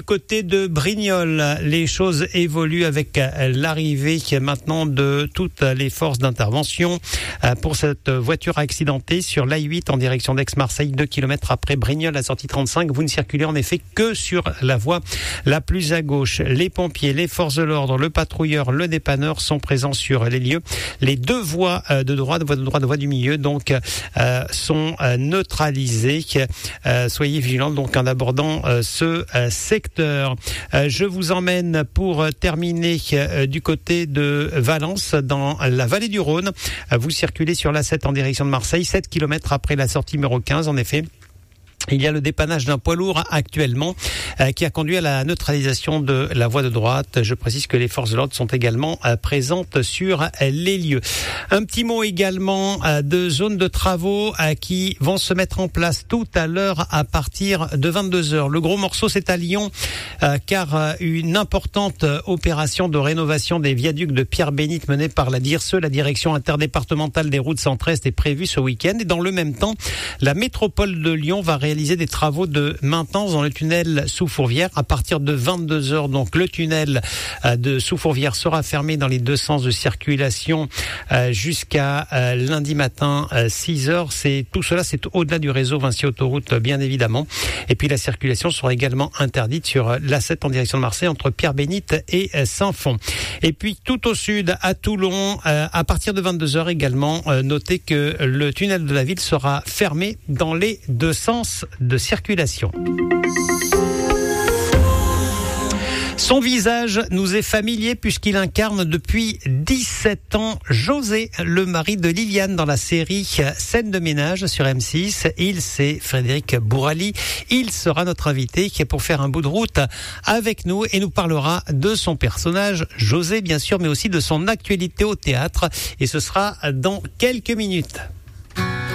côté de Brignoles, les choses évoluent avec l'arrivée maintenant de toutes les forces d'intervention pour cette voiture accidentée sur l'A8 en direction d'Aix-Marseille, 2 km après Brignoles, la sortie 35. Vous ne circulez en effet que sur la voie la plus à gauche. Les pompiers, les forces de l'ordre, le patrouilleur, le dépanneur sont présents sur les lieux. Les deux voies de droite, voie de droite, voie du milieu, donc sont neutralisées. Soyez vigilants donc en abordant ce secteur. Je vous emmène pour terminer du côté de Valence, dans la vallée du Rhône. Vous circulez sur l'A7 en direction de Marseille, 7 km après la sortie numéro 15, en effet. Il y a le dépannage d'un poids lourd actuellement qui a conduit à la neutralisation de la voie de droite. Je précise que les forces de l'ordre sont également présentes sur les lieux. Un petit mot également de zones de travaux qui vont se mettre en place tout à l'heure à partir de 22h. Le gros morceau, c'est à Lyon car une importante opération de rénovation des viaducs de Pierre-Bénite menée par la DIRSE, la direction interdépartementale des routes centre-est, est prévue ce week-end. Et dans le même temps, la métropole de Lyon va réaliser des travaux de maintenance dans le tunnel sous Fourvière à partir de 22h. Donc le tunnel de sous Fourvière sera fermé dans les deux sens de circulation jusqu'à lundi matin 6h. Tout cela, c'est au-delà du réseau Vinci Autoroute, bien évidemment. Et puis la circulation sera également interdite sur l'A7 en direction de Marseille entre Pierre-Bénite et Saint-Fond. Et puis tout au sud, à Toulon, à partir de 22h également, notez que le tunnel de la ville sera fermé dans les deux sens de circulation. Son visage nous est familier puisqu'il incarne depuis 17 ans José, le mari de Liliane dans la série Scène de ménage sur M6. C'est Frédéric Bourali. Il sera notre invité pour faire un bout de route avec nous et nous parlera de son personnage José, bien sûr, mais aussi de son actualité au théâtre. Et ce sera dans quelques minutes.